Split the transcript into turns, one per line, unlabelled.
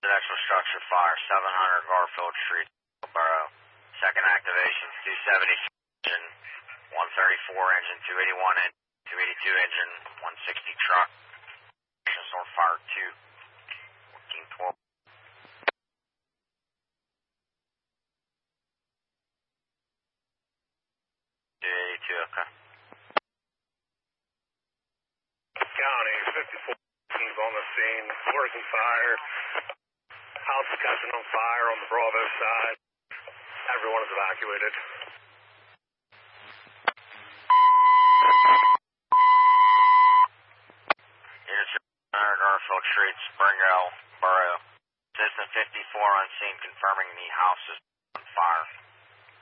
Residential structure fire, 700 Garfield Street, Borough. Second activation, 270 engine, 134 engine, 281 engine, 282 engine, 160 truck. On fire 2, 1412. 282, okay.
County, 54 is on the scene, working fire. House is catching on fire on the Bravo side. Everyone is evacuated.
Garfield Street, Spring Hill, Borough. Citizen 54 on scene confirming the house is